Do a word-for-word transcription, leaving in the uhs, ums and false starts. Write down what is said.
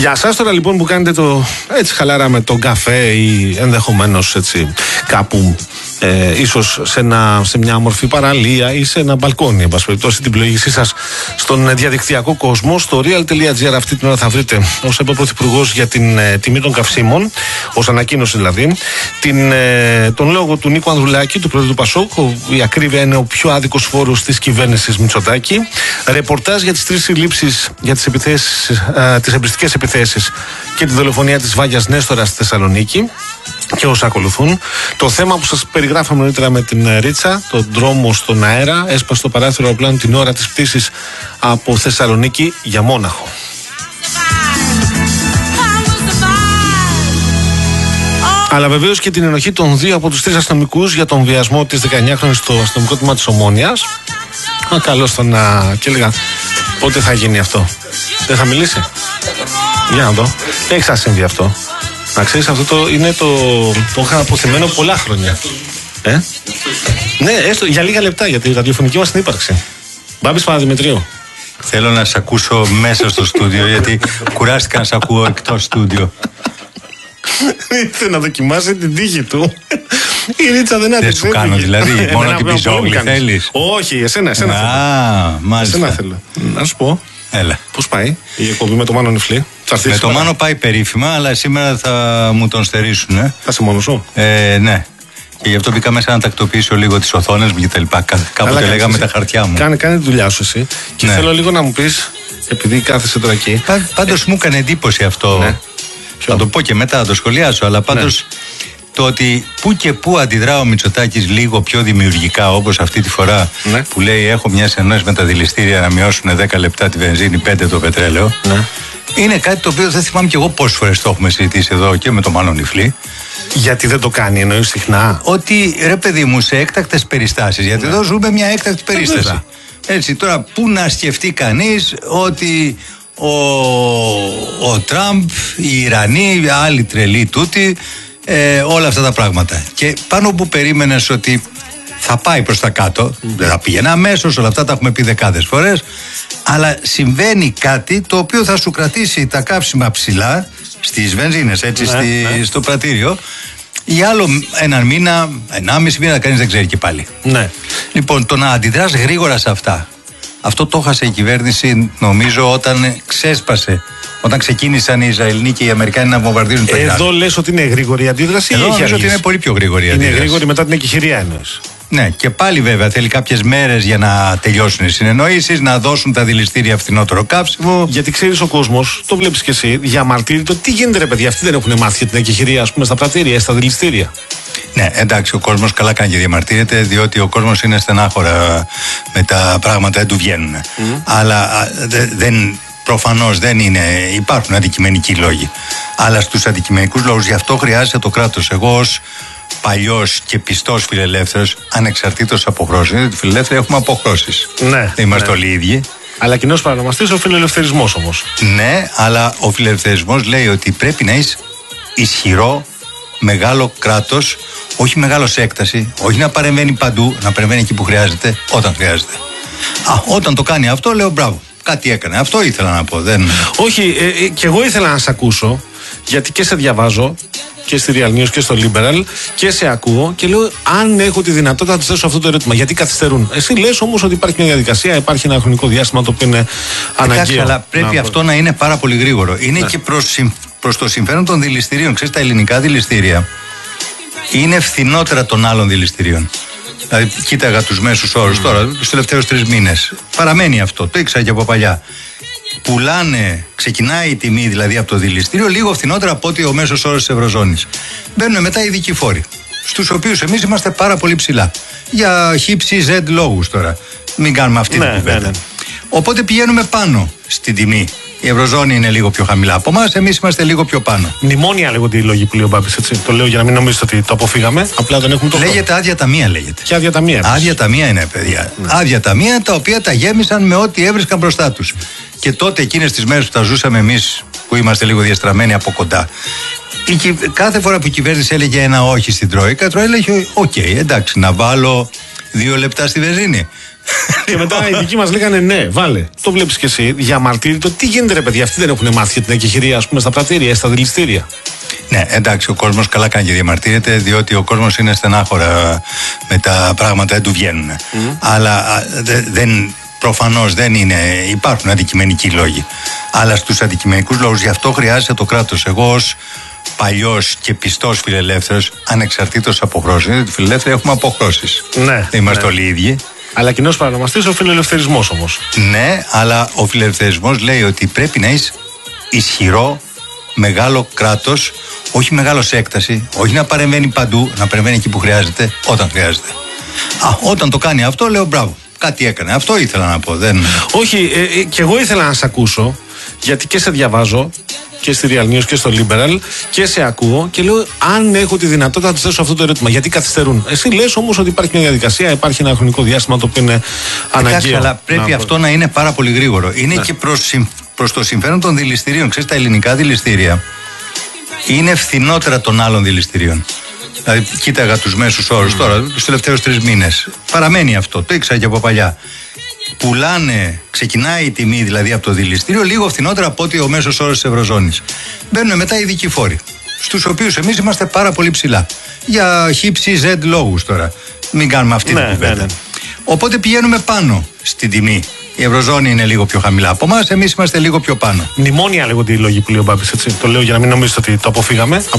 Για σας τώρα λοιπόν που κάνετε το έτσι χαλαρά με τον καφέ ή ενδεχομένως έτσι κάπου ε, ίσως σε, ένα, σε μια μορφή παραλία ή σε ένα μπαλκόνι, εν πάση περιπτώσει, την πλοήγησή σας στον διαδικτυακό κόσμο, στο real τελεία gr αυτή την ώρα θα βρείτε, ως είπε ο Πρωθυπουργός, για την ε, τιμή των καυσίμων, ως ανακοίνωση δηλαδή, την, ε, τον λόγο του Νίκου Ανδρουλάκη, του Πρόεδρου του Πασόκ, η ακρίβεια είναι ο πιο άδικος φόρος της κυβέρνησης Μητσοτάκη, ρεπορτάζ για τις τρεις συλλήψεις για τις, επιθέσεις, ε, τις εμπριστικές επιθέσεις και τη δολοφονία της Βάγιας Νέστορα στη Θεσσαλονίκη και όσα ακολουθούν. Το θέμα που σας περιγράφαμε νωρίτερα με την Ρίτσα, τον δρόμο στον αέρα, έσπασε το παράθυρο αεροπλάνου την ώρα της πτήσης από Θεσσαλονίκη για Μόναχο. Αλλά βεβαίως και την ενοχή των δύο από τους τρεις αστυνομικούς για τον βιασμό της δεκαεννιάχρονης στο αστυνομικό τμήμα της Ομόνοιας. Α, καλώς το να... και έλεγα πότε θα γίνει αυτό. Δεν θα μιλήσει. Για να δω. Έχει σας συμβεί αυτό. Να ξέρεις, αυτό το είναι το... το είχα αποθυμένο πολλά χρόνια. Ε? Ναι, έστω για λίγα λεπτά για τη ραδιοφωνική μας ύπαρξη. Μπάμπης Παναδημητρίου. Θέλω να σε ακούσω μέσα στο στούντιο, γιατί κουράστηκα να σε ακούω εκτός στούντιο. Ήρθε να δοκιμάσει την τύχη του. Η Ρίτσα δεν άντεξε. Δεν σου κάνω δηλαδή, μόνο την πιζόγλη θέλεις? Όχι, εσένα, εσένα θέλω. Α, μάλιστα. Εσένα θέλω. Να σου πω. Έλα. Πώς πάει η εκπομπή με το Μάνο Νιφλή? Με το Μάνο πάει περίφημα, αλλά σήμερα θα μου τον στερήσουν. Ε. Θα σε μόνος σου? Ε, ναι. Και γι' αυτό μπήκα μέσα να τακτοποιήσω λίγο τις οθόνες μου και τα λοιπά. Κάποτε λέγαμε τα χαρτιά μου. Κάνε, κάνε τη δουλειά σου εσύ. Και ναι. Θέλω λίγο να μου πεις, επειδή κάθεσαι τώρα εκεί. Πά, πάντως ε, μου έκανε εντύπωση αυτό. Ναι. Θα το πω και μετά, θα το σχολιάσω. Αλλά πάντως ναι. Το ότι που και που αντιδρά ο Μητσοτάκης λίγο πιο δημιουργικά, όπως αυτή τη φορά ναι. Που λέει: έχω μια συνεννόηση με τα δηληστήρια να μειώσουν δέκα λεπτά τη βενζίνη, πέντε το πετρέλαιο. Ναι. Είναι κάτι το οποίο δεν θυμάμαι κι εγώ πόσες φορές το έχουμε συζητήσει εδώ και με τον Μάνο Νιφλή. Γιατί δεν το κάνει, εννοείς συχνά? Ότι ρε παιδί μου, σε έκτακτες περιστάσεις. Γιατί ναι. Εδώ ζούμε μια έκτακτη περίσταση. Ε, Έτσι, τώρα πού να σκεφτεί κανείς ότι ο, ο Τραμπ, οι Ιρανοί, άλλοι τρελοί τούτοι, ε, όλα αυτά τα πράγματα. Και πάνω που περίμενες ότι θα πάει προς τα κάτω, δεν θα πήγαινε αμέσως, όλα αυτά τα έχουμε πει δεκάδες φορές, αλλά συμβαίνει κάτι το οποίο θα σου κρατήσει τα καύσιμα ψηλά στις βενζίνες, έτσι, ναι, στη, ναι. στο πρατήριο, για άλλο έναν μήνα, ενάμιση μήνα, κανείς δεν ξέρει και πάλι. Ναι. Λοιπόν, το να αντιδράς γρήγορα σε αυτά, αυτό το έχασε η κυβέρνηση, νομίζω, όταν ξέσπασε. Όταν ξεκίνησαν οι Ισραηλοί και οι Αμερικάνοι να βομβαρδίζουν το Ιράν. Εδώ λες ότι είναι γρήγορη η αντίδραση? Εδώ νομίζω ότι είναι πολύ πιο γρήγορη η αντίδραση. Είναι γρήγορη μετά την εκεχηρία εννοείς? Ναι, και πάλι βέβαια θέλει κάποιες μέρες για να τελειώσουν οι συνεννοήσεις, να δώσουν τα δηληστήρια φθηνότερο καύσιμο. Γιατί ξέρεις, ο κόσμος, το βλέπεις και εσύ, διαμαρτύρεται. Τι γίνεται, ρε παιδιά, αυτοί δεν έχουν μάθει για την εκεχηρία, ας πούμε, στα πρατήρια, στα δηληστήρια. Ναι, εντάξει, ο κόσμος καλά κάνει και διαμαρτύρεται, διότι ο κόσμος είναι στενάχωρα με τα πράγματα, δεν του βγαίνουν. Mm. Αλλά δε, δεν. Προφανώς δεν είναι, υπάρχουν αντικειμενικοί λόγοι. Αλλά στους αντικειμενικούς λόγους, γι' αυτό χρειάζεται το κράτος. Εγώ ως παλιός και πιστός φιλελεύθερος, ανεξαρτήτως αποχρώσεων, γιατί φιλελεύθεροι έχουμε αποχρώσεις. Ναι. Δεν είμαστε ναι. όλοι οι ίδιοι. Αλλά κοινός παρανομαστής ο φιλελευθερισμός όμως. Ναι, αλλά ο φιλελευθερισμός λέει ότι πρέπει να είσαι ισχυρό, μεγάλο κράτος, όχι μεγάλο σε έκταση, όχι να παρεμβαίνει παντού, να παρεμβαίνει εκεί που χρειάζεται, όταν χρειάζεται. Α, όταν το κάνει αυτό, λέω μπράβο. Κάτι έκανε. Αυτό ήθελα να πω. Δεν... Όχι, ε, ε, και εγώ ήθελα να σε ακούσω, γιατί και σε διαβάζω και στη Real News και στο Liberal και σε ακούω και λέω, αν έχω τη δυνατότητα να του θέσω αυτό το ερώτημα, γιατί καθυστερούν? Εσύ λες όμως ότι υπάρχει μια διαδικασία, υπάρχει ένα χρονικό διάστημα το οποίο είναι αναγκαίο. Εντάξει, αλλά πρέπει να... αυτό να είναι πάρα πολύ γρήγορο. Είναι ναι. και προς, προς το συμφέρον των δηληστηρίων. Ξέρεις, τα ελληνικά δηληστήρια είναι φθηνότερα των άλλων δηληστηρίων. Δηλαδή, κοίταγα τους μέσους όρους mm. τώρα, τους τελευταίους τρεις μήνες. Παραμένει αυτό, το ήξερα και από παλιά. Πουλάνε, ξεκινάει η τιμή δηλαδή από το δηληστήριο λίγο φθηνότερα από ότι ο μέσος όρος της Ευρωζώνης. Μπαίνουν μετά οι ειδικοί φόροι, στους οποίους εμείς είμαστε πάρα πολύ ψηλά. Για χύψη Z λόγους τώρα. Μην κάνουμε αυτή ναι, την κουβέντα. Ναι, ναι. Οπότε πηγαίνουμε πάνω στην τιμή. Η Ευρωζώνη είναι λίγο πιο χαμηλά από εμάς, εμείς είμαστε λίγο πιο πάνω. Μνημόνια λέγονται οι λόγοι που λέει ο Μπάμπης, έτσι. Το λέω για να μην νομίζετε ότι το αποφύγαμε. Απλά δεν έχουμε το χρόνο. Λέγεται άδεια ταμεία, λέγεται. Και άδεια ταμεία. Άδεια ταμεία είναι, παιδιά. Ναι. Άδεια ταμεία τα οποία τα γέμισαν με ό,τι έβρισκαν μπροστά τους. Και τότε εκείνες τις μέρες που τα ζούσαμε εμείς, που είμαστε λίγο διαστραμμένοι από κοντά, η, κάθε φορά που η κυβέρνηση έλεγε ένα όχι στην Τρόικα, η Τρόικα έλεγε: Οκ, okay, εντάξει, να βάλω δύο λεπτά στη βενζίνη. Και μετά οι δικοί μας λέγανε ναι, βάλε. Το βλέπεις και εσύ, διαμαρτύρητο. Τι γίνεται, ρε παιδιά, αυτοί δεν έχουν μάθει για την εκεχηρία, ας πούμε, στα πρατήρια, στα δηληστήρια. Ναι, εντάξει, ο κόσμος καλά κάνει και διαμαρτύρεται, διότι ο κόσμος είναι στενάχωρα με τα πράγματα, δεν του βγαίνουν. Mm. Αλλά δε, δεν, προφανώς δεν είναι, υπάρχουν αντικειμενικοί λόγοι. Αλλά στους αντικειμενικούς λόγους, γι' αυτό χρειάζεται το κράτος. Εγώ ως παλιός και πιστός φιλελεύθερος, ανεξαρτήτως αποχρώσεων, γιατί φιλελεύθεροι έχουμε αποχρώσεις. Ναι, δεν είμαστε ναι. όλοι οι ίδιοι. Αλλά κοινός παρανομαστής ο φιλελευθερισμός όμως. Ναι, αλλά ο φιλελευθερισμός λέει ότι πρέπει να είσαι ισχυρό, μεγάλο κράτος, όχι μεγάλο σε έκταση, όχι να παρεμβαίνει παντού, να παρεμβαίνει εκεί που χρειάζεται, όταν χρειάζεται. Α, όταν το κάνει αυτό, λέω μπράβο, κάτι έκανε. Αυτό ήθελα να πω. Δεν... Όχι, ε, ε, και εγώ ήθελα να σε ακούσω, γιατί και σε διαβάζω και στη Real News και στο Liberal και σε ακούω και λέω αν έχω τη δυνατότητα να του θέσω αυτό το ερώτημα. Γιατί καθυστερούν. Εσύ λες όμως ότι υπάρχει μια διαδικασία, υπάρχει ένα χρονικό διάστημα το οποίο είναι αναγκαίο. Εντάξει, αλλά πρέπει να... αυτό να είναι πάρα πολύ γρήγορο. Είναι ναι. και προς, προς το συμφέρον των δηληστηρίων. Ξέρεις, τα ελληνικά δηληστήρια είναι φθηνότερα των άλλων δηληστηρίων. Δηλαδή, κοίταγα τους μέσους όρους mm. τώρα, τους τελευταίους τρεις μήνες. Παραμένει αυτό, το ήξερα και από παλιά. Πουλάνε, ξεκινάει η τιμή δηλαδή από το δηληστήριο λίγο φθηνότερα από ότι ο μέσος όρος της Ευρωζώνης. Μπαίνουν μετά οι ειδικοί φόροι, στους οποίους εμείς είμαστε πάρα πολύ ψηλά. Για χ, ψ, z λόγους τώρα. Μην κάνουμε αυτή ναι, την κουβέντα. Ναι, ναι. Οπότε πηγαίνουμε πάνω στην τιμή. Η Ευρωζώνη είναι λίγο πιο χαμηλά από εμάς, εμείς είμαστε λίγο πιο πάνω. Μνημόνια λέγονται οι λόγοι που λέει ο Μπάμπης, έτσι. Το λέω για να μην νομίζετε ότι το αποφύγαμε.